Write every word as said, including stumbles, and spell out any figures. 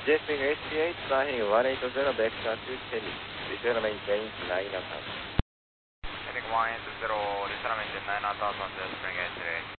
J Spring H P H flying one eight zero vector to Kelly. Return maintain nine knots. Heading one eight zero, return maintain nine knots on J Spring H P H.